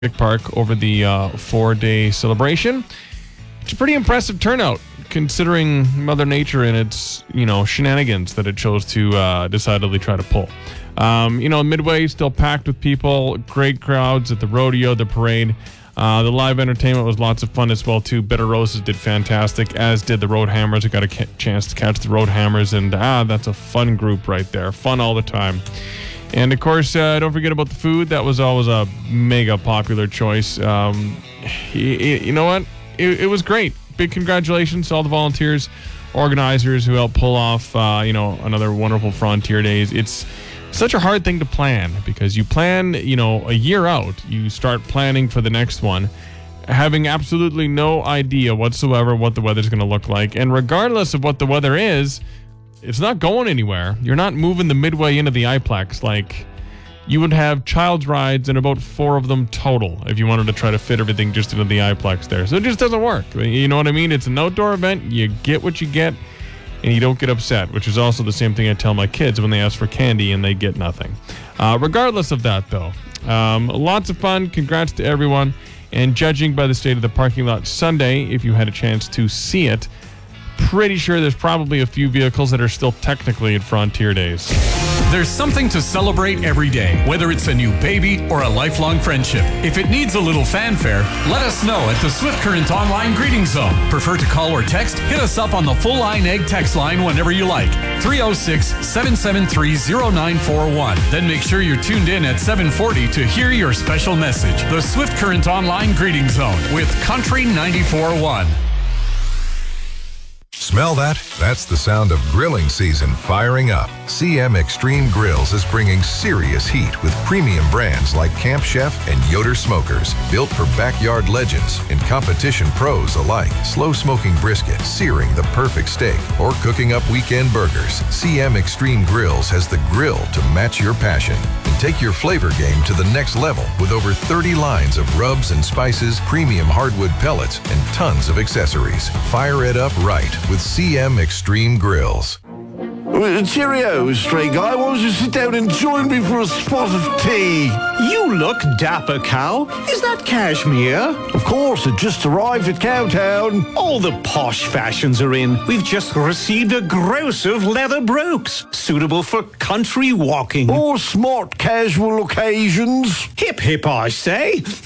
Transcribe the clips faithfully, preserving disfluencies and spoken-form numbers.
Park over the uh, four-day celebration. It's a pretty impressive turnout, considering Mother Nature and its, you know, shenanigans that it chose to uh, decidedly try to pull. Um, you know, Midway still packed with people, great crowds at the rodeo, the parade. Uh, the live entertainment was lots of fun as well, too. Bitter Roses did fantastic, as did the Road Hammers. I got a ca- chance to catch the Road Hammers, and ah, that's a fun group right there. Fun all the time. And, of course, uh, don't forget about the food. That was always a mega popular choice. Um, you, you know what? It, it was great. Big congratulations to all the volunteers, organizers who helped pull off, uh, you know, another wonderful Frontier Days. It's such a hard thing to plan because you plan, you know, a year out. You start planning for the next one, having absolutely no idea whatsoever what the weather's going to look like. And regardless of what the weather is, it's not going anywhere. You're not moving the Midway into the iPlex. Like, you would have child's rides and about four of them total if you wanted to try to fit everything just into the iPlex there. So it just doesn't work. You know what I mean? It's an outdoor event. You get what you get, and you don't get upset, which is also the same thing I tell my kids when they ask for candy and they get nothing. Uh, regardless of that, though, um, lots of fun. Congrats to everyone. And judging by the state of the parking lot Sunday, if you had a chance to see it, pretty sure there's probably a few vehicles that are still technically at Frontier Days. There's something to celebrate every day, whether it's a new baby or a lifelong friendship. If it needs a little fanfare, let us know at the Swift Current Online Greeting Zone. Prefer to call or text? Hit us up on the Full Line Egg text line whenever you like. three oh six, seven seven three, oh nine four one. Then make sure you're tuned in at seven forty to hear your special message. The Swift Current Online Greeting Zone with Country ninety-four point one. Smell that? That's the sound of grilling season firing up. C M Extreme Grills is bringing serious heat with premium brands like Camp Chef and Yoder Smokers. Built for backyard legends and competition pros alike. Slow smoking brisket, searing the perfect steak, or cooking up weekend burgers. C M Extreme Grills has the grill to match your passion. And take your flavor game to the next level with over thirty lines of rubs and spices, premium hardwood pellets, and tons of accessories. Fire it up right with C M Extreme Grills. Uh, cheerio, stray guy. Why don't you sit down and join me for a spot of tea? You look dapper, Cow. Is that cashmere? Of course, it just arrived at Cowtown. All the posh fashions are in. We've just received a gross of leather brooks, suitable for country walking. Or smart casual occasions. Hip hip, I say. Pass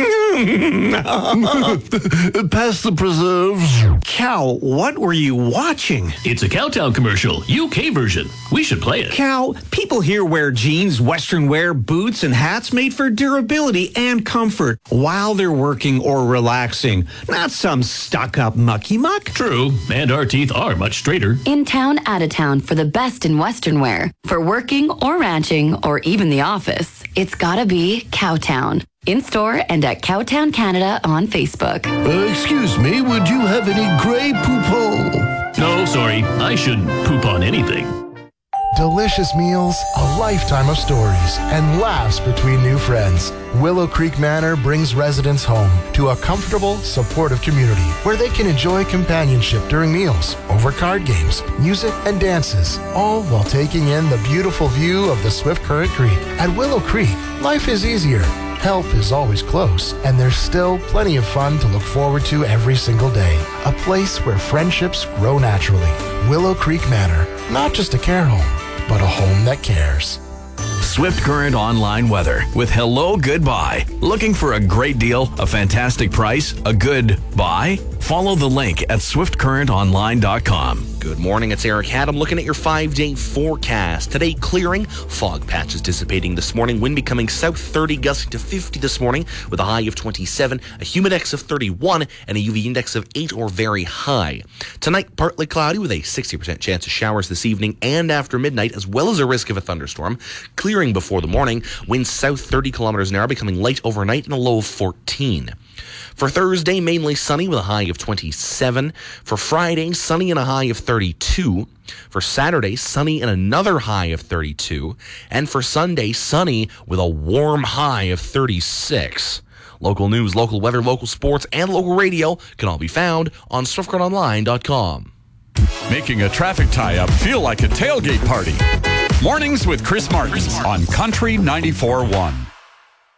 the preserves. Cow, what were you watching? It's a Cowtown commercial, U K version. We should play it. Cow, people here wear jeans, western wear, boots, and hats made for durability and comfort while they're working or relaxing. Not some stuck-up mucky muck. True, and our teeth are much straighter. In town, out of town for the best in western wear. For working or ranching or even the office, it's gotta be Cowtown. In store and at Cowtown Canada on Facebook. Uh, excuse me, would you have any Grey Poupon? No, sorry, I shouldn't poop on anything. Delicious meals, a lifetime of stories, and laughs between new friends. Willow Creek Manor brings residents home to a comfortable, supportive community where they can enjoy companionship during meals, over card games, music, and dances, all while taking in the beautiful view of the Swift Current Creek. At Willow Creek, life is easier. Help is always close, and there's still plenty of fun to look forward to every single day. A place where friendships grow naturally. Willow Creek Manor, not just a care home, but a home that cares. Swift Current Online Weather with Hello Goodbye. Looking for a great deal, a fantastic price, a good buy? Follow the link at swift current online dot com. Good morning, it's Eric Haddam looking at your five-day forecast. Today, clearing, fog patches dissipating this morning, wind becoming south thirty, gusting to fifty this morning with a high of twenty-seven, a humidex of thirty-one, and a U V index of eight or very high. Tonight, partly cloudy with a sixty percent chance of showers this evening and after midnight, as well as a risk of a thunderstorm. Clearing before the morning, winds south thirty kilometers an hour, becoming light overnight and a low of fourteen. For Thursday, mainly sunny with a high of twenty-seven. For Friday, sunny and a high of thirty-two. For Saturday, sunny and another high of thirty-two. And for Sunday, sunny with a warm high of thirty-six. Local news, local weather, local sports, and local radio can all be found on swift current online dot com. Making a traffic tie-up feel like a tailgate party. Mornings with Chris Martin on Country ninety-four point one.